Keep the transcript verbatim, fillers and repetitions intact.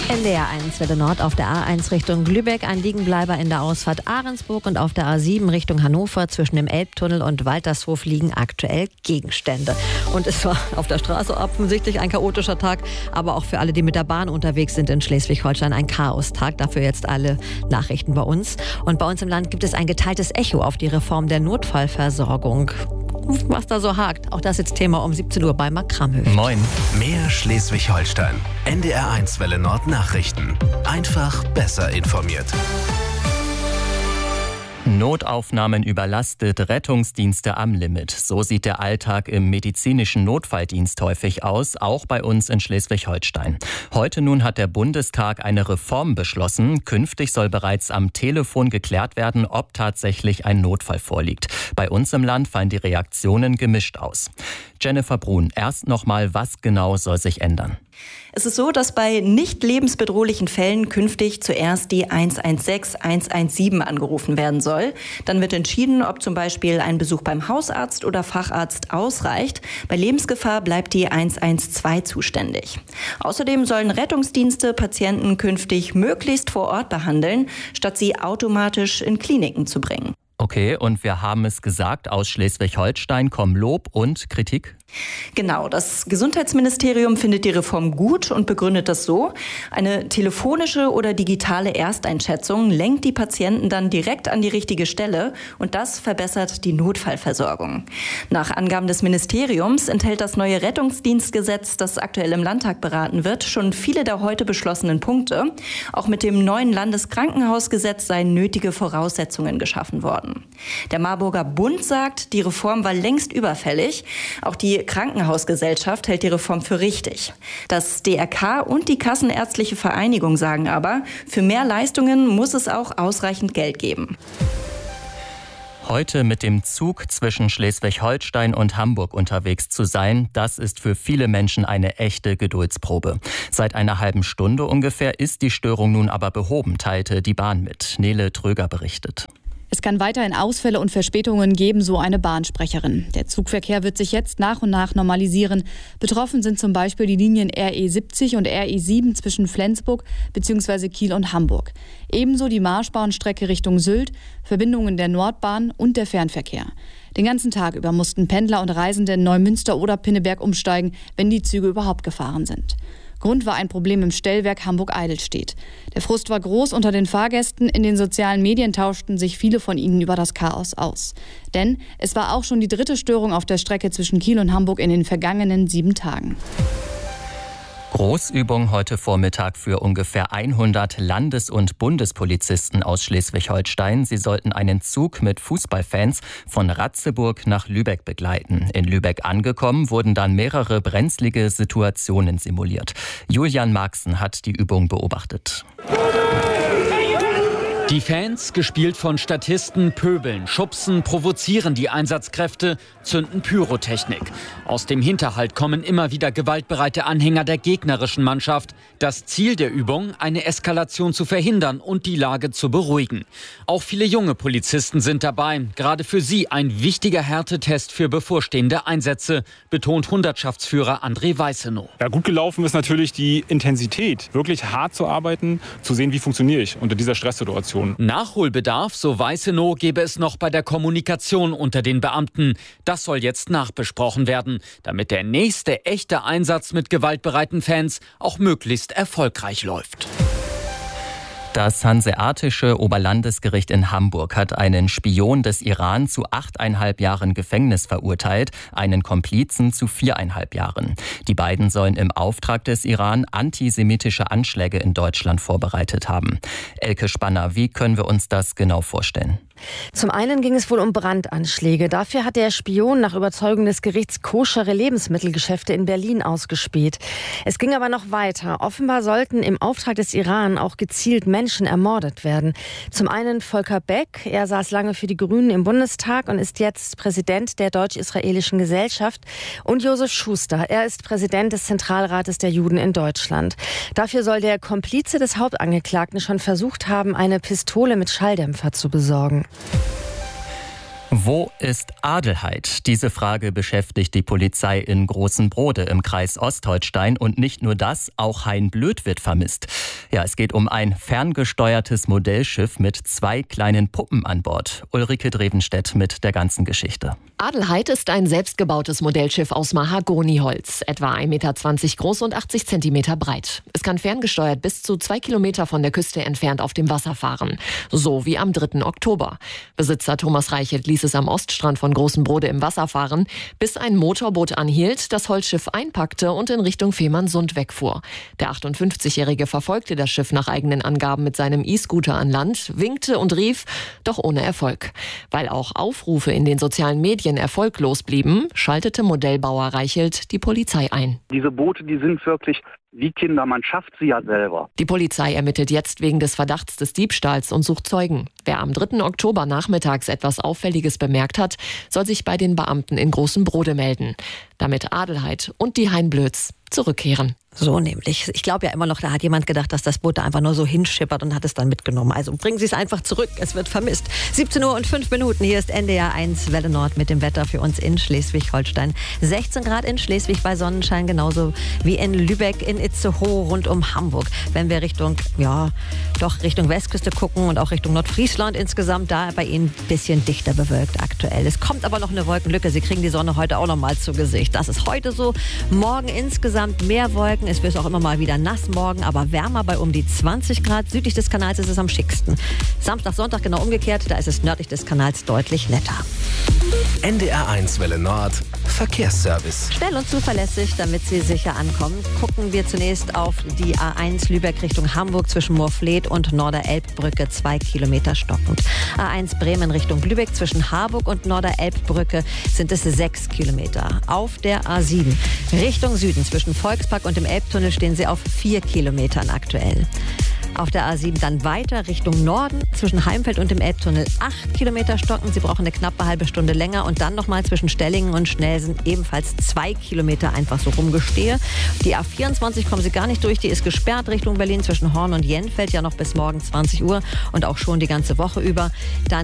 N D R eins Welle Nord auf der A eins Richtung Lübeck, ein Liegenbleiber in der Ausfahrt Ahrensburg, und auf der A sieben Richtung Hannover zwischen dem Elbtunnel und Waltershof liegen aktuell Gegenstände. Und es war auf der Straße offensichtlich ein chaotischer Tag, aber auch für alle, die mit der Bahn unterwegs sind in Schleswig-Holstein, ein Chaostag. Dafür jetzt alle Nachrichten bei uns. Und bei uns im Land gibt es ein geteiltes Echo auf die Reform der Notfallversorgung. Was da so hakt, auch das jetzt Thema um siebzehn Uhr bei Mark Kramhöft. Moin. Mehr Schleswig-Holstein. N D R eins Welle Nord Nachrichten. Einfach besser informiert. Notaufnahmen überlastet, Rettungsdienste am Limit. So sieht der Alltag im medizinischen Notfalldienst häufig aus, auch bei uns in Schleswig-Holstein. Heute nun hat der Bundestag eine Reform beschlossen. Künftig soll bereits am Telefon geklärt werden, ob tatsächlich ein Notfall vorliegt. Bei uns im Land fallen die Reaktionen gemischt aus. Jennifer Brun, erst nochmal, was genau soll sich ändern? Es ist so, dass bei nicht lebensbedrohlichen Fällen künftig zuerst die eins eins sechs, eins eins sieben angerufen werden soll. Dann wird entschieden, ob zum Beispiel ein Besuch beim Hausarzt oder Facharzt ausreicht. Bei Lebensgefahr bleibt die eins eins zwei zuständig. Außerdem sollen Rettungsdienste Patienten künftig möglichst vor Ort behandeln, statt sie automatisch in Kliniken zu bringen. Okay, und wir haben es gesagt, aus Schleswig-Holstein kommen Lob und Kritik? Genau, das Gesundheitsministerium findet die Reform gut und begründet das so: Eine telefonische oder digitale Ersteinschätzung lenkt die Patienten dann direkt an die richtige Stelle, und das verbessert die Notfallversorgung. Nach Angaben des Ministeriums enthält das neue Rettungsdienstgesetz, das aktuell im Landtag beraten wird, schon viele der heute beschlossenen Punkte. Auch mit dem neuen Landeskrankenhausgesetz seien nötige Voraussetzungen geschaffen worden. Der Marburger Bund sagt, die Reform war längst überfällig. Auch die Krankenhausgesellschaft hält die Reform für richtig. Das D R K und die Kassenärztliche Vereinigung sagen aber, für mehr Leistungen muss es auch ausreichend Geld geben. Heute mit dem Zug zwischen Schleswig-Holstein und Hamburg unterwegs zu sein, das ist für viele Menschen eine echte Geduldsprobe. Seit einer halben Stunde ungefähr ist die Störung nun aber behoben, teilte die Bahn mit. Nele Tröger berichtet. Es kann weiterhin Ausfälle und Verspätungen geben, so eine Bahnsprecherin. Der Zugverkehr wird sich jetzt nach und nach normalisieren. Betroffen sind zum Beispiel die Linien R E siebzig und R E sieben zwischen Flensburg bzw. Kiel und Hamburg. Ebenso die Marschbahnstrecke Richtung Sylt, Verbindungen der Nordbahn und der Fernverkehr. Den ganzen Tag über mussten Pendler und Reisende in Neumünster oder Pinneberg umsteigen, wenn die Züge überhaupt gefahren sind. Grund war ein Problem im Stellwerk Hamburg-Eidelstedt. Der Frust war groß unter den Fahrgästen. In den sozialen Medien tauschten sich viele von ihnen über das Chaos aus. Denn es war auch schon die dritte Störung auf der Strecke zwischen Kiel und Hamburg in den vergangenen sieben Tagen. Großübung heute Vormittag für ungefähr hundert Landes- und Bundespolizisten aus Schleswig-Holstein. Sie sollten einen Zug mit Fußballfans von Ratzeburg nach Lübeck begleiten. In Lübeck angekommen wurden dann mehrere brenzlige Situationen simuliert. Julian Marxen hat die Übung beobachtet. Die Fans, gespielt von Statisten, pöbeln, schubsen, provozieren die Einsatzkräfte, zünden Pyrotechnik. Aus dem Hinterhalt kommen immer wieder gewaltbereite Anhänger der gegnerischen Mannschaft. Das Ziel der Übung, eine Eskalation zu verhindern und die Lage zu beruhigen. Auch viele junge Polizisten sind dabei. Gerade für sie ein wichtiger Härtetest für bevorstehende Einsätze, betont Hundertschaftsführer André Weißenow. Ja, gut gelaufen ist natürlich die Intensität, wirklich hart zu arbeiten, zu sehen, wie funktioniere ich unter dieser Stresssituation. Nachholbedarf, so Weißenow, gäbe es noch bei der Kommunikation unter den Beamten. Das soll jetzt nachbesprochen werden, damit der nächste echte Einsatz mit gewaltbereiten Fans auch möglichst erfolgreich läuft. Das Hanseatische Oberlandesgericht in Hamburg hat einen Spion des Iran zu achteinhalb Jahren Gefängnis verurteilt, einen Komplizen zu viereinhalb Jahren. Die beiden sollen im Auftrag des Iran antisemitische Anschläge in Deutschland vorbereitet haben. Elke Spanner, wie können wir uns das genau vorstellen? Zum einen ging es wohl um Brandanschläge. Dafür hat der Spion nach Überzeugung des Gerichts koschere Lebensmittelgeschäfte in Berlin ausgespäht. Es ging aber noch weiter. Offenbar sollten im Auftrag des Iran auch gezielt Menschen ermordet werden. Zum einen Volker Beck. Er saß lange für die Grünen im Bundestag und ist jetzt Präsident der Deutsch-Israelischen Gesellschaft. Und Josef Schuster. Er ist Präsident des Zentralrates der Juden in Deutschland. Dafür soll der Komplize des Hauptangeklagten schon versucht haben, eine Pistole mit Schalldämpfer zu besorgen. Wo ist Adelheid? Diese Frage beschäftigt die Polizei in Großenbrode im Kreis Ostholstein. Und nicht nur das, auch Hein Blöd wird vermisst. Ja, es geht um ein ferngesteuertes Modellschiff mit zwei kleinen Puppen an Bord. Ulrike Drevenstedt mit der ganzen Geschichte. Adelheid ist ein selbstgebautes Modellschiff aus Mahagoniholz, etwa ein Meter zwanzig groß und achtzig Zentimeter breit. Es kann ferngesteuert bis zu zwei Kilometer von der Küste entfernt auf dem Wasser fahren. So wie am dritten Oktober. Besitzer Thomas Reichelt ließ es am Oststrand von Großenbrode im Wasser fahren, bis ein Motorboot anhielt, das Holzschiff einpackte und in Richtung Fehmarnsund wegfuhr. Der achtundfünfzigjährige verfolgte das Schiff nach eigenen Angaben mit seinem E-Scooter an Land, winkte und rief, doch ohne Erfolg. Weil auch Aufrufe in den sozialen Medien erfolglos blieben, schaltete Modellbauer Reichelt die Polizei ein. Diese Boote, die sind wirklich wie Kinder, man schafft sie ja selber. Die Polizei ermittelt jetzt wegen des Verdachts des Diebstahls und sucht Zeugen. Wer am dritten Oktober nachmittags etwas Auffälliges bemerkt hat, soll sich bei den Beamten in Großenbrode melden. Damit Adelheid und die Hein Blöds zurückkehren. So nämlich. Ich glaube ja immer noch, da hat jemand gedacht, dass das Boot da einfach nur so hinschippert und hat es dann mitgenommen. Also bringen Sie es einfach zurück, es wird vermisst. siebzehn Uhr und fünf Minuten, hier ist N D R eins Welle Nord mit dem Wetter für uns in Schleswig-Holstein. sechzehn Grad in Schleswig bei Sonnenschein, genauso wie in Lübeck, in Itzehoe rund um Hamburg. Wenn wir Richtung, ja, doch Richtung Westküste gucken und auch Richtung Nordfriesland insgesamt, da bei Ihnen ein bisschen dichter bewölkt aktuell. Es kommt aber noch eine Wolkenlücke, Sie kriegen die Sonne heute auch noch mal zu Gesicht. Das ist heute so. Morgen insgesamt mehr Wolken. Es wird auch immer mal wieder nass morgen, aber wärmer bei um die zwanzig Grad. Südlich des Kanals ist es am schicksten. Samstag, Sonntag genau umgekehrt, da ist es nördlich des Kanals deutlich netter. N D R eins Welle Nord Verkehrsservice. Schnell und zuverlässig, damit Sie sicher ankommen, gucken wir zunächst auf die A eins Lübeck Richtung Hamburg zwischen Moorfleet und Norderelbbrücke, zwei Kilometer stockend. A eins Bremen Richtung Lübeck zwischen Harburg und Norderelbbrücke sind es sechs Kilometer. Auf der A sieben Richtung Süden zwischen Volkspark und dem Elbtunnel stehen Sie auf vier Kilometern aktuell. Auf der A sieben dann weiter Richtung Norden zwischen Heimfeld und dem Elbtunnel acht Kilometer stocken. Sie brauchen eine knappe halbe Stunde länger und dann nochmal zwischen Stellingen und Schnelsen ebenfalls zwei Kilometer einfach so rumgestehe. Die A vierundzwanzig kommen Sie gar nicht durch, die ist gesperrt Richtung Berlin zwischen Horn und Jenfeld, ja noch bis morgen zwanzig Uhr und auch schon die ganze Woche über. Dann